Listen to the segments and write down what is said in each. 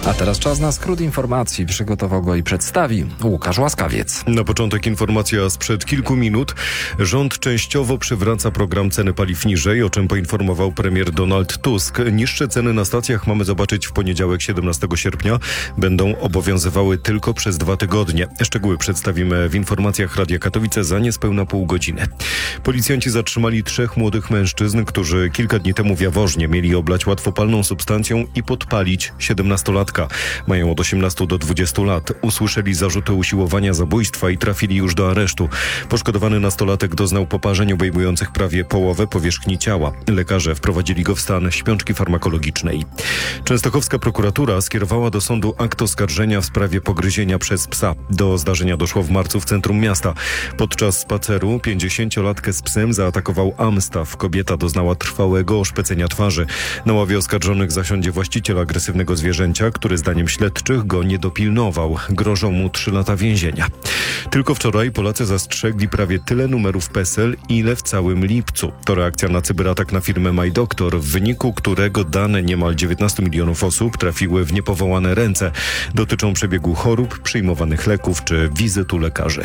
A teraz czas na skrót informacji. Przygotował go i przedstawi Łukasz Łaskawiec. Na początek informacja sprzed kilku minut. Rząd częściowo przywraca program ceny paliw niżej, o czym poinformował premier Donald Tusk. Niższe ceny na stacjach mamy zobaczyć w poniedziałek 17 sierpnia. Będą obowiązywały tylko przez 2 tygodnie. Szczegóły przedstawimy w informacjach Radia Katowice za niespełna pół godziny. Policjanci zatrzymali 3 młodych mężczyzn, którzy kilka dni temu w Jaworznie mieli oblać łatwopalną substancją i podpalić 17-latka. Mają od 18 do 20 lat. Usłyszeli zarzuty usiłowania zabójstwa i trafili już do aresztu. Poszkodowany nastolatek doznał poparzeń obejmujących prawie połowę powierzchni ciała. Lekarze wprowadzili go w stan śpiączki farmakologicznej. Częstochowska prokuratura skierowała do sądu akt oskarżenia w sprawie pogryzienia przez psa. Do zdarzenia doszło w marcu w centrum miasta. Podczas spaceru 50-latkę z psem zaatakował Amstaff. Kobieta doznała trwałego oszpecenia twarzy. Na ławie oskarżonych zasiądzie właściciel agresywnego zwierzęcia, który zdaniem śledczych go nie dopilnował. Grożą mu 3 lata więzienia. Tylko wczoraj Polacy zastrzegli prawie tyle numerów PESEL, ile w całym lipcu. To reakcja na cyberatak na firmę MyDoctor, w wyniku którego dane niemal 19 milionów osób trafiły w niepowołane ręce. Dotyczą przebiegu chorób, przyjmowanych leków czy wizyt u lekarzy.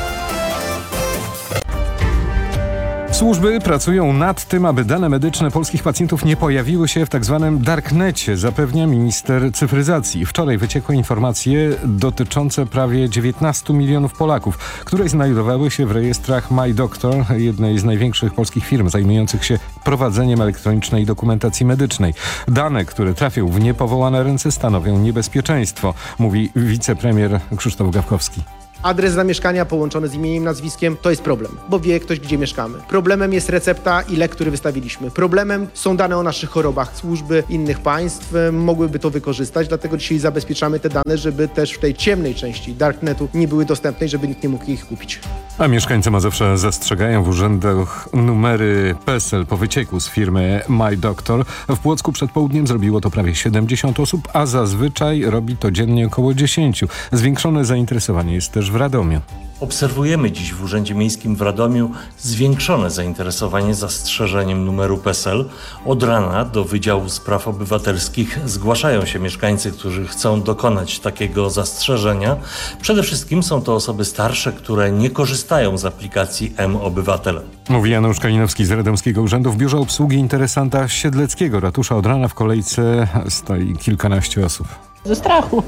Służby pracują nad tym, aby dane medyczne polskich pacjentów nie pojawiły się w tzw. darknecie, zapewnia minister cyfryzacji. Wczoraj wyciekły informacje dotyczące prawie 19 milionów Polaków, które znajdowały się w rejestrach MyDoctor, jednej z największych polskich firm zajmujących się prowadzeniem elektronicznej dokumentacji medycznej. Dane, które trafią w niepowołane ręce, stanowią niebezpieczeństwo, mówi wicepremier Krzysztof Gawkowski. Adres zamieszkania połączony z imieniem, nazwiskiem to jest problem, bo wie ktoś, gdzie mieszkamy. Problemem jest recepta i lek, który wystawiliśmy. Problemem są dane o naszych chorobach. Służby innych państw mogłyby to wykorzystać, dlatego dzisiaj zabezpieczamy te dane, żeby też w tej ciemnej części darknetu nie były dostępne i żeby nikt nie mógł ich kupić. A mieszkańcy Mazowsza zastrzegają w urzędach numery PESEL po wycieku z firmy MyDoctor. W Płocku przed południem zrobiło to prawie 70 osób, a zazwyczaj robi to dziennie około 10. Zwiększone zainteresowanie jest też w Radomiu. Obserwujemy dziś w Urzędzie Miejskim w Radomiu zwiększone zainteresowanie zastrzeżeniem numeru PESEL. Od rana do Wydziału Spraw Obywatelskich zgłaszają się mieszkańcy, którzy chcą dokonać takiego zastrzeżenia. Przede wszystkim są to osoby starsze, które nie korzystają z aplikacji mObywatel. Mówi Janusz Kalinowski z Radomskiego Urzędu. W biurze obsługi interesanta Siedleckiego ratusza od rana w kolejce stoi kilkanaście osób. Ze strachu,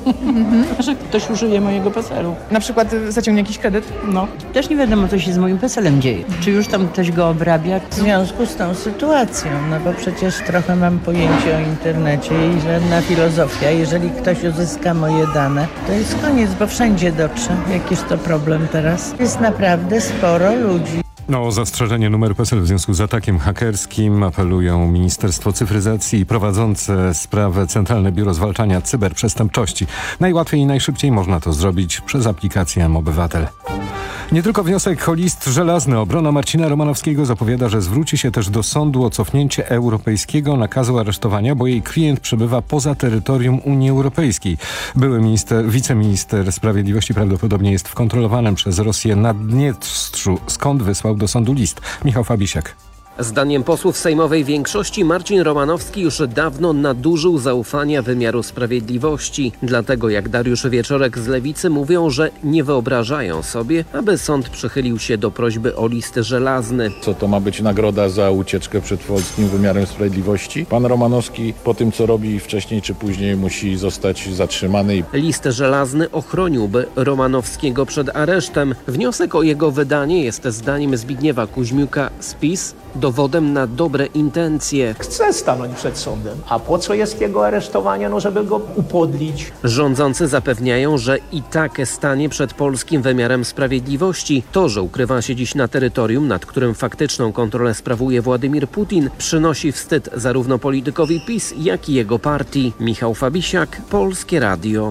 że ktoś użyje mojego PESEL-u. Na przykład zaciągnie jakiś kredyt? No. Też nie wiadomo, co się z moim PESEL-em dzieje. Czy już tam ktoś go obrabia? W związku z tą sytuacją, no bo przecież trochę mam pojęcie o internecie i żadna filozofia. Jeżeli ktoś uzyska moje dane, to jest koniec, bo wszędzie dotrze. Jakiż to problem teraz? Jest naprawdę sporo ludzi. O zastrzeżenie numeru PESEL w związku z atakiem hakerskim apelują Ministerstwo Cyfryzacji i prowadzące sprawę Centralne Biuro Zwalczania Cyberprzestępczości. Najłatwiej i najszybciej można to zrobić przez aplikację mObywatel. Nie tylko wniosek o list żelazny. Obrona Marcina Romanowskiego zapowiada, że zwróci się też do sądu o cofnięcie europejskiego nakazu aresztowania, bo jej klient przebywa poza terytorium Unii Europejskiej. Były wiceminister sprawiedliwości prawdopodobnie jest w kontrolowanym przez Rosję Naddniestrzu, skąd wysłał do sądu list. Michał Fabisiak. Zdaniem posłów sejmowej większości Marcin Romanowski już dawno nadużył zaufania wymiaru sprawiedliwości. Dlatego, jak Dariusz Wieczorek z Lewicy, mówią, że nie wyobrażają sobie, aby sąd przychylił się do prośby o list żelazny. Co to ma być nagroda za ucieczkę przed polskim wymiarem sprawiedliwości? Pan Romanowski po tym, co robi wcześniej czy później, musi zostać zatrzymany. List żelazny ochroniłby Romanowskiego przed aresztem. Wniosek o jego wydanie jest zdaniem Zbigniewa Kuźmiuka z PiS dowodem na dobre intencje. Chce stanąć przed sądem. A po co jest jego aresztowanie? No, żeby go upodlić. Rządzący zapewniają, że i tak stanie przed polskim wymiarem sprawiedliwości. To, że ukrywa się dziś na terytorium, nad którym faktyczną kontrolę sprawuje Władimir Putin, przynosi wstyd zarówno politykowi PiS, jak i jego partii. Michał Fabisiak, Polskie Radio.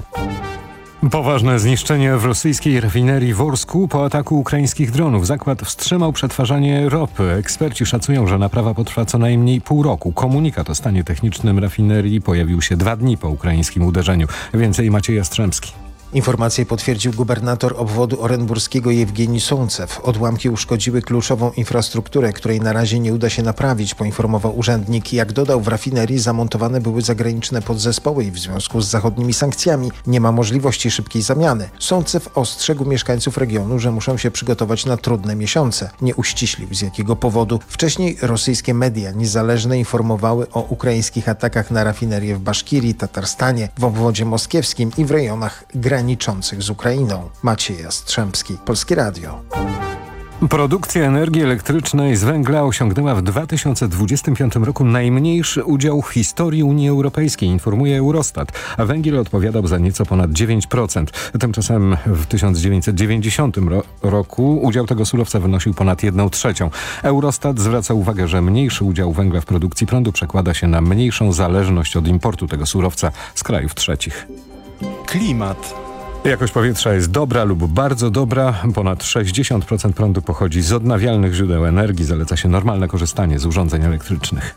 Poważne zniszczenie w rosyjskiej rafinerii w Orsku po ataku ukraińskich dronów. Zakład wstrzymał przetwarzanie ropy. Eksperci szacują, że naprawa potrwa co najmniej pół roku. Komunikat o stanie technicznym rafinerii pojawił się 2 dni po ukraińskim uderzeniu. Więcej Maciej Jastrzębski. Informację potwierdził gubernator obwodu orenburskiego Jewgenij Sołncew. Odłamki uszkodziły kluczową infrastrukturę, której na razie nie uda się naprawić, poinformował urzędnik. Jak dodał, w rafinerii zamontowane były zagraniczne podzespoły i w związku z zachodnimi sankcjami nie ma możliwości szybkiej zamiany. Sołncew ostrzegł mieszkańców regionu, że muszą się przygotować na trudne miesiące. Nie uściślił, z jakiego powodu. Wcześniej rosyjskie media niezależne informowały o ukraińskich atakach na rafinerię w Baszkirii, Tatarstanie, w obwodzie moskiewskim i w rejonach graniczących z Ukrainą. Maciej Jastrzębski, Polskie Radio. Produkcja energii elektrycznej z węgla osiągnęła w 2025 roku najmniejszy udział w historii Unii Europejskiej, informuje Eurostat, a węgiel odpowiadał za nieco ponad 9%. Tymczasem w 1990 roku udział tego surowca wynosił ponad 1/3. Eurostat zwraca uwagę, że mniejszy udział węgla w produkcji prądu przekłada się na mniejszą zależność od importu tego surowca z krajów trzecich. Klimat. Jakość powietrza jest dobra lub bardzo dobra. Ponad 60% prądu pochodzi z odnawialnych źródeł energii. Zaleca się normalne korzystanie z urządzeń elektrycznych.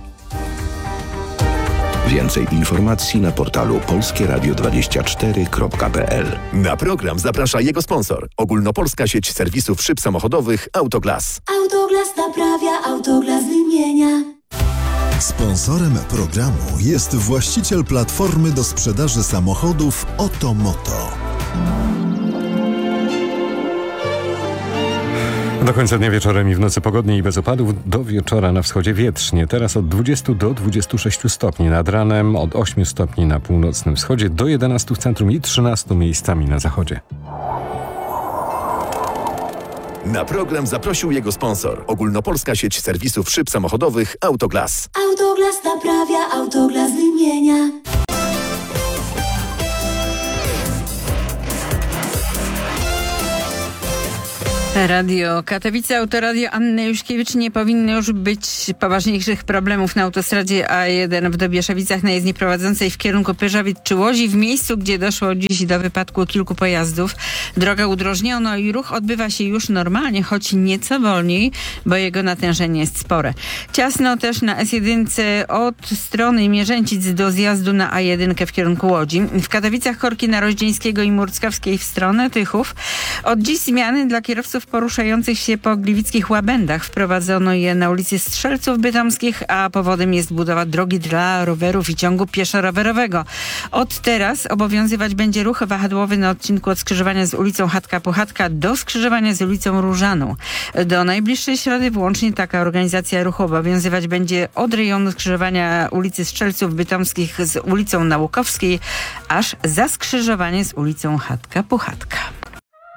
Więcej informacji na portalu polskieradio24.pl. Na program zaprasza jego sponsor. Ogólnopolska sieć serwisów szyb samochodowych Autoglas. Autoglas naprawia, Autoglas wymienia. Sponsorem programu jest właściciel platformy do sprzedaży samochodów Otomoto. Do końca dnia wieczorem i w nocy pogodnie i bez opadów. Do wieczora na wschodzie wietrznie. Teraz od 20 do 26 stopni. Nad ranem od 8 stopni na północnym wschodzie do 11 w centrum i 13 miejscami na zachodzie. Na program zaprosił jego sponsor. Ogólnopolska sieć serwisów szyb samochodowych Autoglas. Autoglas naprawia, Autoglas wymienia. Radio Katowice, Autoradio Anny Juszkiewicz. Nie powinno już być poważniejszych problemów na autostradzie A1 w Dobieszowicach na jezdni prowadzącej w kierunku Pyrzowic czy Łodzi. W miejscu, gdzie doszło dziś do wypadku kilku pojazdów, drogę udrożniono i ruch odbywa się już normalnie, choć nieco wolniej, bo jego natężenie jest spore. Ciasno też na S1 od strony Mierzęcic do zjazdu na A1 w kierunku Łodzi. W Katowicach korki na Roździeńskiego i Murckowskiej w stronę Tychów. Od dziś zmiany dla kierowców poruszających się po gliwickich łabędach. Wprowadzono je na ulicy Strzelców Bytomskich, a powodem jest budowa drogi dla rowerów i ciągu pieszo-rowerowego. Od teraz obowiązywać będzie ruch wahadłowy na odcinku od skrzyżowania z ulicą Chatka-Puchatka do skrzyżowania z ulicą Różaną. Do najbliższej środy włącznie taka organizacja ruchu obowiązywać będzie od rejonu skrzyżowania ulicy Strzelców Bytomskich z ulicą Nałukowskiej, aż za skrzyżowanie z ulicą Chatka-Puchatka.